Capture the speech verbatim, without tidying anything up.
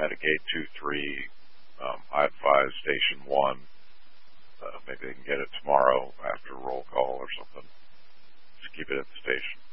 at a gate two three. Um, I advise station one. Uh, maybe they can get it tomorrow after roll call or something. Just keep it at the station.